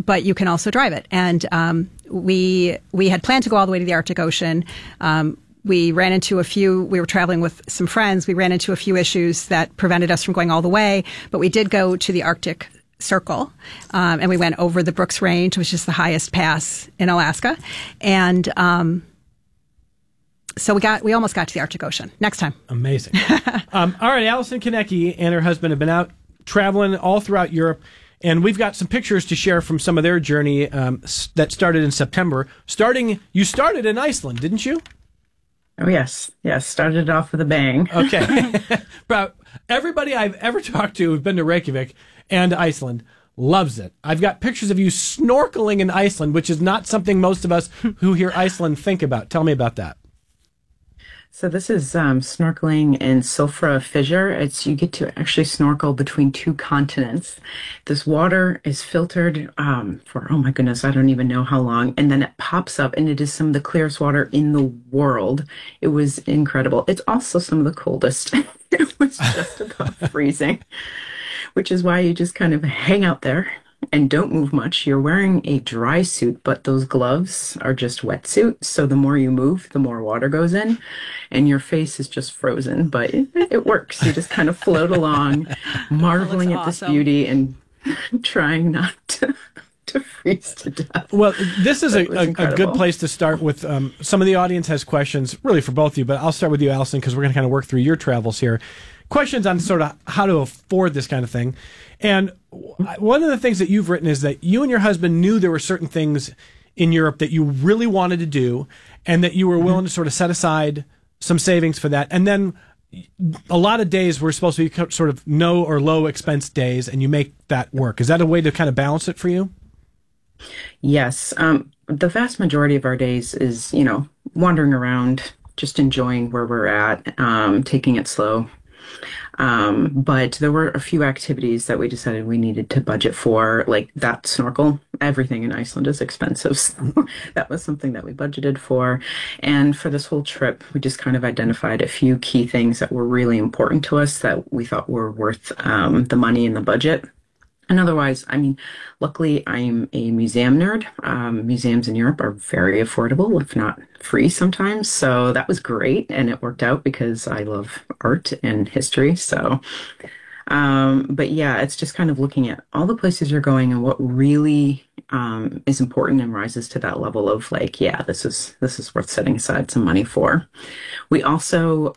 but you can also drive it. And we had planned to go all the way to the Arctic Ocean. We ran into we were traveling with some friends. We ran into a few issues that prevented us from going all the way, but we did go to the Arctic Circle, and we went over the Brooks Range, which is the highest pass in Alaska. And so we almost got to the Arctic Ocean. Next time. Amazing. All right, Allison Konecki and her husband have been out traveling all throughout Europe, and we've got some pictures to share from some of their journey that started in September. You started in Iceland, didn't you? Oh, yes. Yes, started off with a bang. Okay. But everybody I've ever talked to who's been to Reykjavik and Iceland loves it. I've got pictures of you snorkeling in Iceland, which is not something most of us who hear Iceland think about. Tell me about that. So this is snorkeling in Sulfra Fissure. You get to actually snorkel between two continents. This water is filtered for, oh my goodness, I don't even know how long. And then it pops up, and it is some of the clearest water in the world. It was incredible. It's also some of the coldest. It was just about freezing, which is why you just kind of hang out there and don't move much. You're wearing a dry suit, but those gloves are just wetsuit. So the more you move, the more water goes in, and your face is just frozen. But it works. You just kind of float along, marveling at this beauty and trying not to freeze to death. Well, this is a good place to start with. Some of the audience has questions, really for both of you, but I'll start with you, Allison, because we're going to kind of work through your travels here. Questions on sort of how to afford this kind of thing. And one of the things that you've written is that you and your husband knew there were certain things in Europe that you really wanted to do, and that you were willing to sort of set aside some savings for that. And then a lot of days were supposed to be sort of no or low expense days, and you make that work. Is that a way to kind of balance it for you? Yes. The vast majority of our days is, wandering around, just enjoying where we're at, taking it slow. But there were a few activities that we decided we needed to budget for, like that snorkel. Everything in Iceland is expensive. So that was something that we budgeted for. And for this whole trip, we just kind of identified a few key things that were really important to us that we thought were worth the money and the budget. And otherwise, luckily, I'm a museum nerd. Museums in Europe are very affordable, if not free sometimes. So that was great. And it worked out because I love art and history. So, but yeah, it's just kind of looking at all the places you're going and what really is important and rises to that level of like, yeah, this is worth setting aside some money for. We also,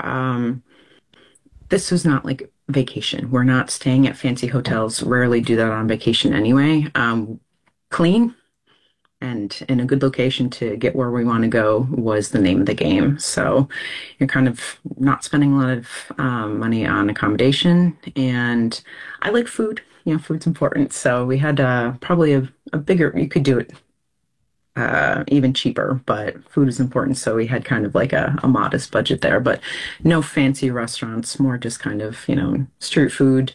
this was not like vacation. We're not staying at fancy hotels. Rarely do that on vacation anyway. Clean and in a good location to get where we want to go was the name of the game. So you're kind of not spending a lot of money on accommodation. And I like food. Food's important. So we had probably a bigger, you could do it even cheaper, but food is important. So we had kind of like a modest budget there, but no fancy restaurants, more just kind of, street food,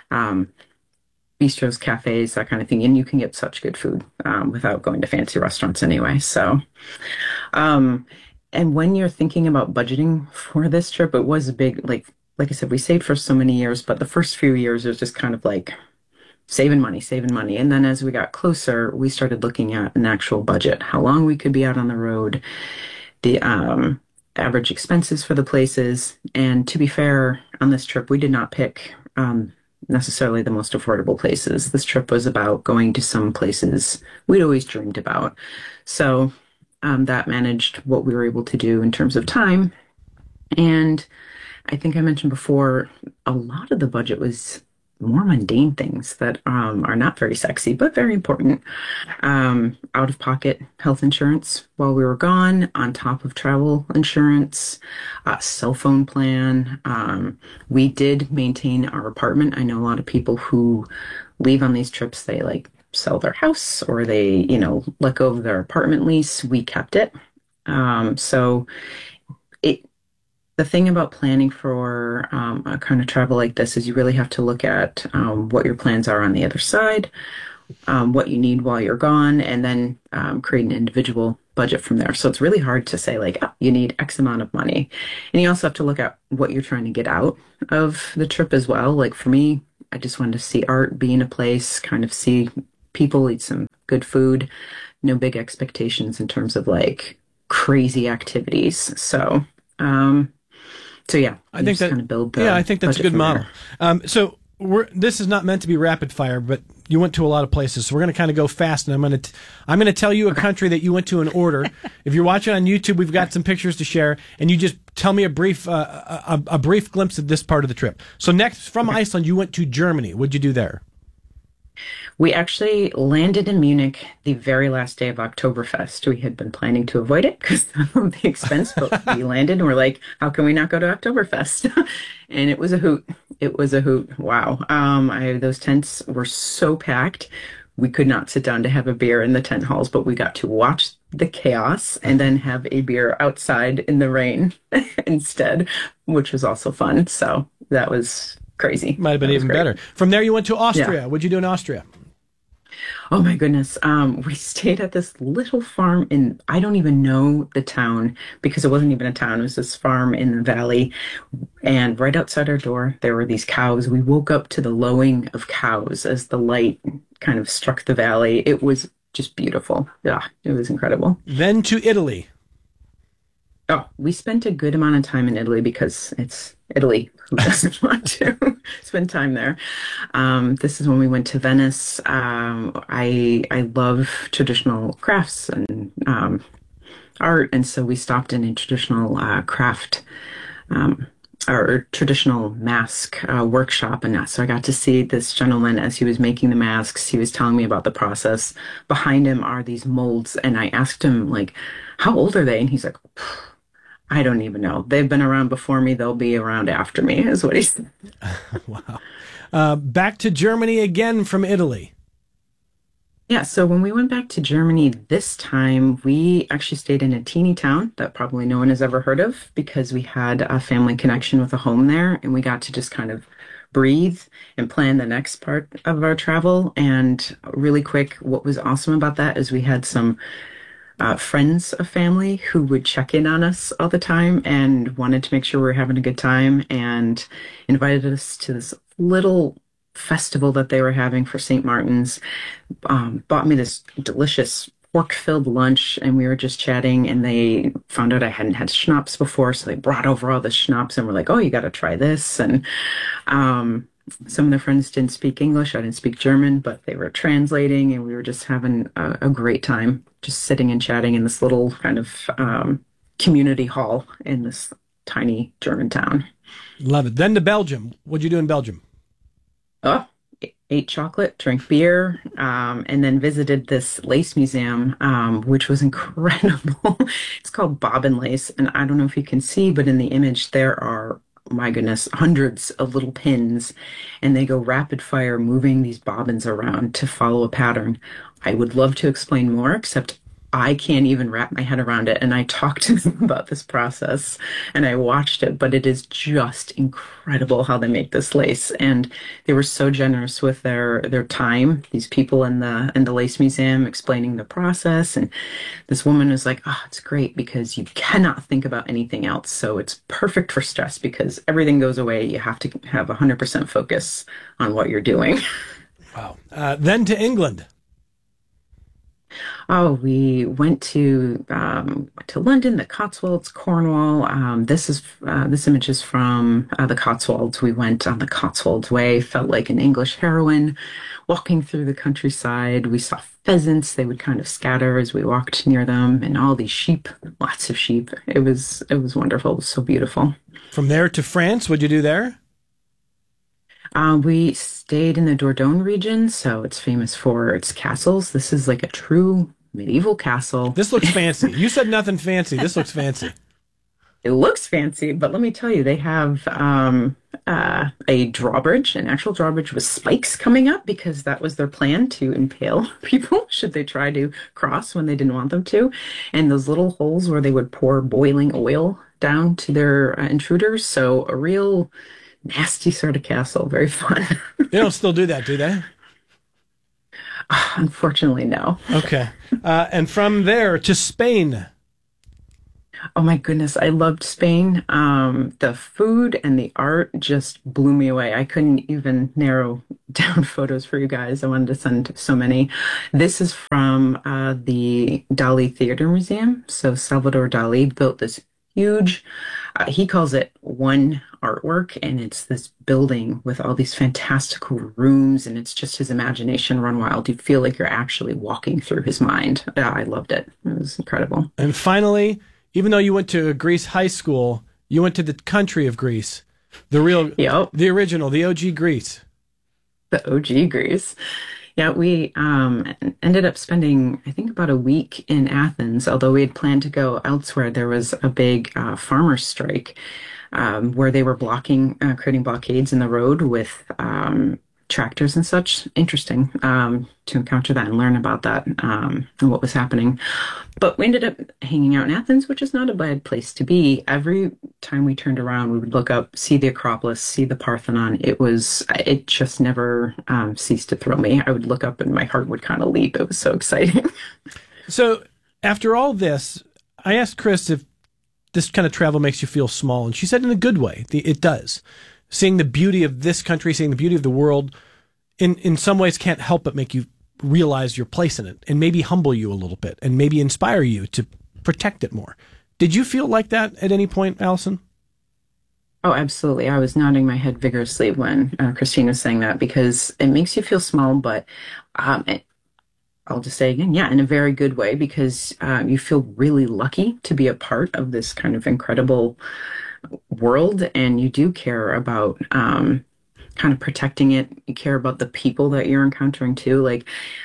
bistros, cafes, that kind of thing. And you can get such good food without going to fancy restaurants anyway. So, and when you're thinking about budgeting for this trip, it was a big, like I said, we saved for so many years, but the first few years it was just kind of like saving money. And then as we got closer, we started looking at an actual budget, how long we could be out on the road, the average expenses for the places. And to be fair, on this trip, we did not pick necessarily the most affordable places. This trip was about going to some places we'd always dreamed about. So that managed what we were able to do in terms of time. And I think I mentioned before, a lot of the budget was more mundane things that are not very sexy, but very important. Out-of-pocket health insurance while we were gone, on top of travel insurance, cell phone plan. We did maintain our apartment. I know a lot of people who leave on these trips, they like sell their house or they, let go of their apartment lease. We kept it. So the thing about planning for a kind of travel like this is you really have to look at what your plans are on the other side, what you need while you're gone, and then create an individual budget from there. So it's really hard to say like, oh, you need X amount of money. And you also have to look at what you're trying to get out of the trip as well. Like for me, I just wanted to see art, be in a place, kind of see people, eat some good food, no big expectations in terms of like crazy activities. So yeah, I think that kind of build I think that's a good model. So this is not meant to be rapid fire, but you went to a lot of places, so we're going to kind of go fast, and I'm going to tell you a country that you went to in order. If you're watching on YouTube, we've got some pictures to share, and you just tell me a brief glimpse of this part of the trip. So next, from Iceland, you went to Germany. What'd you do there? We actually landed in Munich the very last day of Oktoberfest. We had been planning to avoid it because of the expense, but we landed and we're like, how can we not go to Oktoberfest? And it was a hoot. It was a hoot. Wow. Those tents were so packed. We could not sit down to have a beer in the tent halls, but we got to watch the chaos and then have a beer outside in the rain instead, which was also fun. So that was crazy. Might have been even better. From there, you went to Austria. Yeah. What'd you do in Austria? Oh my goodness. We stayed at this little farm I don't even know the town because it wasn't even a town. It was this farm in the valley. And right outside our door, there were these cows. We woke up to the lowing of cows as the light kind of struck the valley. It was just beautiful. Yeah, it was incredible. Then to Italy. Oh, we spent a good amount of time in Italy because it's Italy. Who doesn't want to spend time there? This is when we went to Venice. I love traditional crafts and art, and so we stopped in a traditional craft or traditional mask workshop, and so I got to see this gentleman as he was making the masks. He was telling me about the process. Behind him are these molds, and I asked him like, "How old are they?" And he's like, I don't even know. They've been around before me. They'll be around after me, is what he said. Wow. Back to Germany again from Italy. Yeah, so when we went back to Germany this time, we actually stayed in a teeny town that probably no one has ever heard of because we had a family connection with a home there, and we got to just kind of breathe and plan the next part of our travel. And really quick, what was awesome about that is we had some friends of family who would check in on us all the time and wanted to make sure we were having a good time and invited us to this little festival that they were having for St. Martin's, bought me this delicious pork-filled lunch, and we were just chatting, and they found out I hadn't had schnapps before, so they brought over all the schnapps and were like, oh, you got to try this. And some of their friends didn't speak English. I didn't speak German, but they were translating, and we were just having a great time, just sitting and chatting in this little kind of community hall in this tiny German town. Love it. Then to Belgium. What'd you do in Belgium? Oh, ate chocolate, drank beer, and then visited this lace museum, which was incredible. It's called Bobbin Lace, and I don't know if you can see, but in the image there are, my goodness, hundreds of little pins, and they go rapid fire moving these bobbins around to follow a pattern. I would love to explain more, except I can't even wrap my head around it. And I talked to them about this process and I watched it, but it is just incredible how they make this lace. And they were so generous with their time, these people in the lace museum explaining the process. And this woman was like, oh, it's great because you cannot think about anything else. So it's perfect for stress because everything goes away. You have to have 100% focus on what you're doing. Wow. Then to England. Oh, we went to London, the Cotswolds, Cornwall. This image is from the Cotswolds. We went on the Cotswolds Way, felt like an English heroine, walking through the countryside. We saw pheasants; they would kind of scatter as we walked near them, and all these sheep, lots of sheep. It was wonderful. It was so beautiful. From there to France, what'd you do there? We stayed in the Dordogne region, so it's famous for its castles. This is like a true medieval castle. This looks fancy. You said nothing fancy. This looks fancy. It looks fancy, but let me tell you, they have a drawbridge, an actual drawbridge with spikes coming up because that was their plan to impale people should they try to cross when they didn't want them to. And those little holes where they would pour boiling oil down to their intruders. So a real nasty sort of castle. Very fun. They don't still do that, do they? Unfortunately, no. Okay. And from there to Spain. Oh my goodness, I loved Spain. The food and the art just blew me away. I couldn't even narrow down photos for you guys. I wanted to send so many. This is from the Dali Theater Museum. So Salvador Dali built this huge, he calls it one artwork, and it's this building with all these fantastical rooms, and it's just his imagination run wild. You feel like you're actually walking through his mind. Yeah, I loved it. It was incredible. And finally, even though you went to Greece high school, you went to the country of Greece, the real, Yep. the original, the OG Greece. The OG Greece. Yeah, we ended up spending, I think, about a week in Athens, although we had planned to go elsewhere. There was a big farmers' strike where they were creating blockades in the road with tractors and such. Interesting to encounter that and learn about that and what was happening. But we ended up hanging out in Athens, which is not a bad place to be. Every time we turned around, we would look up, see the Acropolis, see the Parthenon. It just never ceased to thrill me. I would look up and my heart would kind of leap. It was so exciting. So after all this, I asked Chris if this kind of travel makes you feel small, and she said in a good way. It does. Seeing the beauty of this country, seeing the beauty of the world, in some ways can't help but make you realize your place in it, and maybe humble you a little bit, and maybe inspire you to protect it more. Did you feel like that at any point, Allison? Oh, absolutely. I was nodding my head vigorously when Christine was saying that, because it makes you feel small, but I'll just say again, yeah, in a very good way, because you feel really lucky to be a part of this kind of incredible world, and you do care about kind of protecting it. You care about the people that you're encountering too. Like,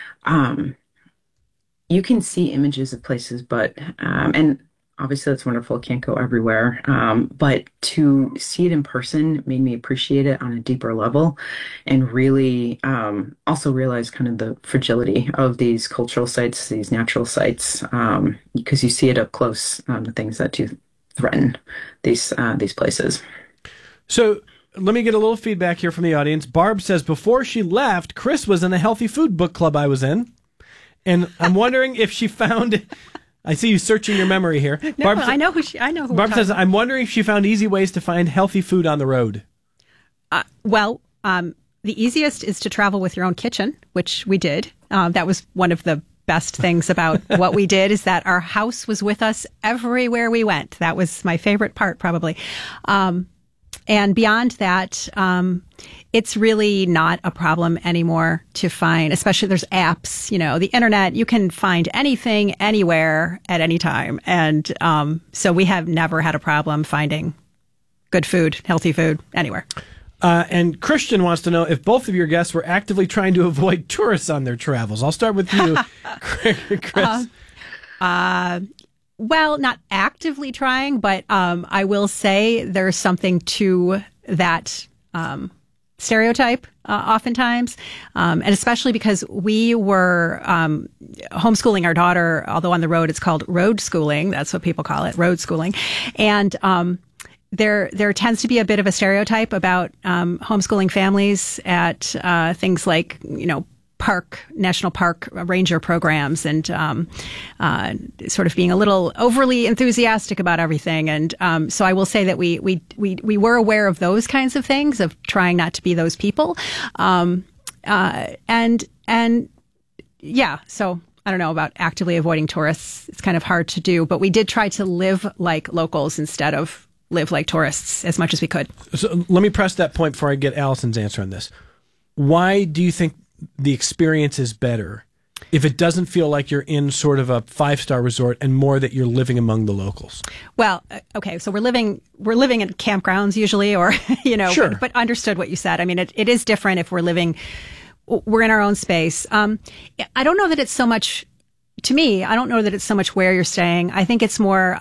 you can see images of places, but and obviously that's wonderful. Can't go everywhere, but to see it in person made me appreciate it on a deeper level, and really also realize kind of the fragility of these cultural sites, these natural sites, because you see it up close, the things that do threaten these places. So let me get a little feedback here from the audience. Barb says, before she left, Chris was in a healthy food book club I was in, and I'm wondering if she found. I see you searching your memory here. No, Barb, I know who. Barb says, I'm wondering if she found easy ways to find healthy food on the road. Well, the easiest is to travel with your own kitchen, which we did. That was one of the best things about what we did, is that our house was with us everywhere we went. That was my favorite part, probably. And beyond that, it's really not a problem anymore to find, especially there's apps, the internet, you can find anything, anywhere, at any time. And so we have never had a problem finding good food, healthy food, anywhere. And Christian wants to know if both of your guests were actively trying to avoid tourists on their travels. I'll start with you, Chris. Well, not actively trying, but I will say there's something to that stereotype oftentimes, and especially because we were homeschooling our daughter, although on the road it's called road schooling. That's what people call it, road schooling. And there tends to be a bit of a stereotype about homeschooling families at things like, national park ranger programs, and sort of being a little overly enthusiastic about everything. And so I will say that we were aware of those kinds of things, of trying not to be those people. And yeah, so I don't know about actively avoiding tourists. It's kind of hard to do, but we did try to live like locals instead of live like tourists as much as we could. So let me press that point before I get Allison's answer on this. Why do you think the experience is better if it doesn't feel like you're in sort of a 5-star resort, and more that you're living among the locals? Well, okay, so we're living in campgrounds usually, or Sure. but understood what you said. I mean, it is different if we're in our own space. I don't know that it's so much, to me, I don't know that it's so much where you're staying. I think it's more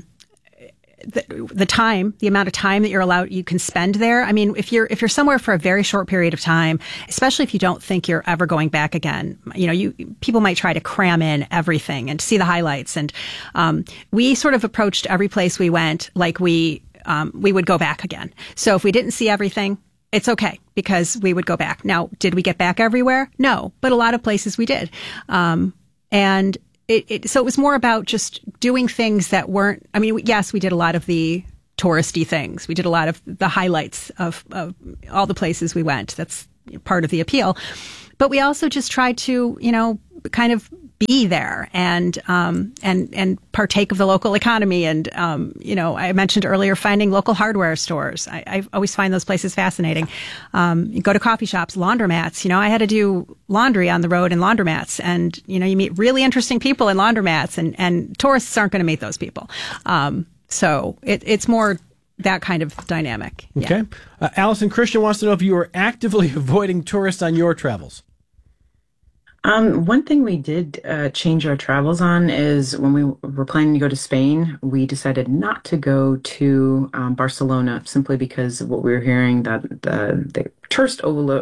the amount of time that you can spend there. I mean, if you're somewhere for a very short period of time, especially if you don't think you're ever going back again, people might try to cram in everything and see the highlights. And we sort of approached every place we went like we would go back again. So if we didn't see everything, it's okay, because we would go back. Now, did we get back everywhere? No, but a lot of places we did. And so it was more about just doing things that weren't, I mean, yes, we did a lot of the touristy things. We did a lot of the highlights of all the places we went. That's part of the appeal. But we also just tried to, kind of be there and partake of the local economy. And, I mentioned earlier finding local hardware stores. I always find those places fascinating. You go to coffee shops, laundromats. I had to do laundry on the road in laundromats. And, you meet really interesting people in laundromats, and tourists aren't going to meet those people. So it's more that kind of dynamic. Yeah. Okay. Allison Christian wants to know if you are actively avoiding tourists on your travels. One thing we did change our travels on is when we were planning to go to Spain, we decided not to go to Barcelona simply because of what we were hearing, that the tourist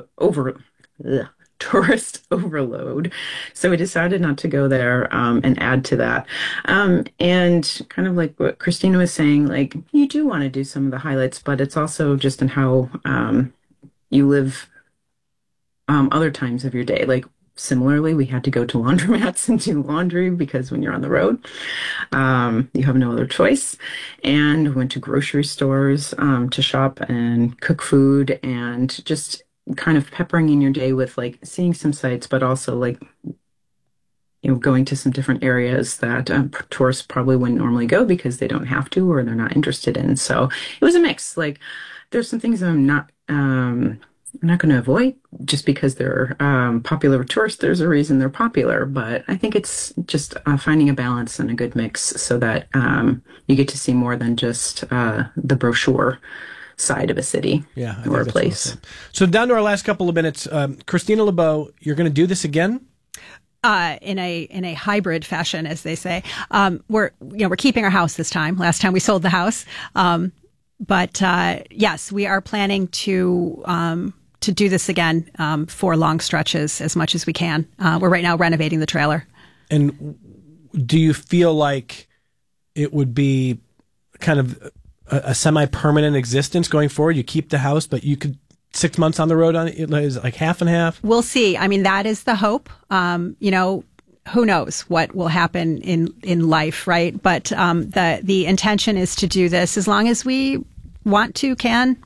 overload. So we decided not to go there and add to that. And kind of like what Christina was saying, like you do want to do some of the highlights, but it's also just in how you live other times of your day. Like similarly, we had to go to laundromats and do laundry because when you're on the road, you have no other choice. And we went to grocery stores to shop and cook food, and just kind of peppering in your day with like seeing some sights, but also like, going to some different areas that tourists probably wouldn't normally go because they don't have to or they're not interested in. So it was a mix. Like there's some things I'm not going to avoid just because they're popular with tourists. There's a reason they're popular, but I think it's just finding a balance and a good mix so that you get to see more than just the brochure side of a city or a place. Awesome. So down to our last couple of minutes, Christina LeBeau, you're going to do this again? In a hybrid fashion, as they say. We're keeping our house this time. Last time we sold the house. But yes, we are planning to do this again for long stretches as much as we can. We're right now renovating the trailer. And do you feel like it would be kind of a semi-permanent existence going forward? You keep the house, but you could 6 months on the road on it, is it like half and half? We'll see. I mean, that is the hope. Who knows what will happen in life, right? But the intention is to do this as long as we want to, can.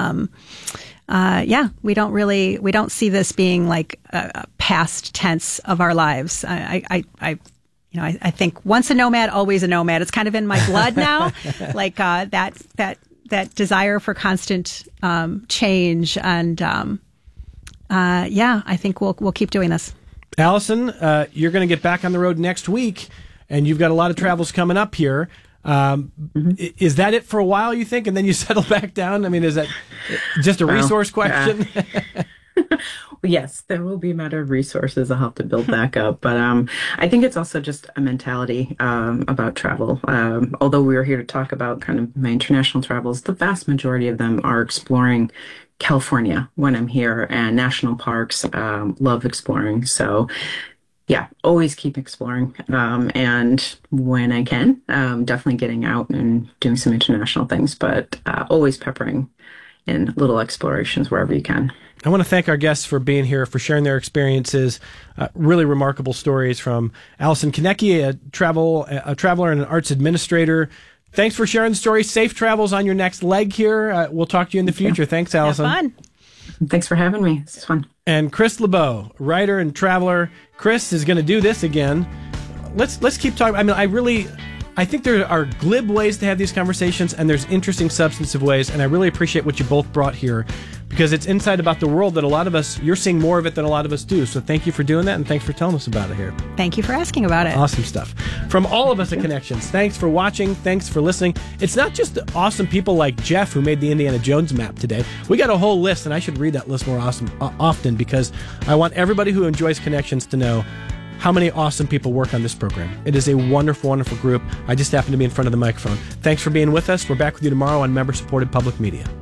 We don't see this being like a past tense of our lives. I think once a nomad, always a nomad. It's kind of in my blood now, like that desire for constant change. And I think we'll keep doing this. Allison, you're going to get back on the road next week, and you've got a lot of travels coming up here. Is that it for a while, you think, and then you settle back down? I mean, is that just a resource question? Yes, there will be a matter of resources. I'll have to build back up. But I think it's also just a mentality about travel. Although we were here to talk about kind of my international travels, the vast majority of them are exploring California when I'm here, and national parks. Love exploring. So yeah, always keep exploring. And when I can, definitely getting out and doing some international things, but always peppering in little explorations wherever you can. I want to thank our guests for being here, for sharing their experiences, really remarkable stories from Allison Konecki, a traveler and an arts administrator. Thanks for sharing the story. Safe travels on your next leg here. We'll talk to you in the future. Thanks, Allison. Have fun. Thanks for having me. This is fun. And Chris LeBeau, writer and traveler. Chris is going to do this again. Let's keep talking. I mean, I think there are glib ways to have these conversations, and there's interesting substantive ways, and I really appreciate what you both brought here, because it's insight about the world that a lot of us, you're seeing more of it than a lot of us do. So thank you for doing that, and thanks for telling us about it here. Thank you for asking about it. Awesome stuff. From all of us at Connections, thanks for watching, thanks for listening. It's not just awesome people like Jeff who made the Indiana Jones map today. We got a whole list, and I should read that list more often, because I want everybody who enjoys Connections to know how many awesome people work on this program. It is a wonderful, wonderful group. I just happen to be in front of the microphone. Thanks for being with us. We're back with you tomorrow on member-supported public media.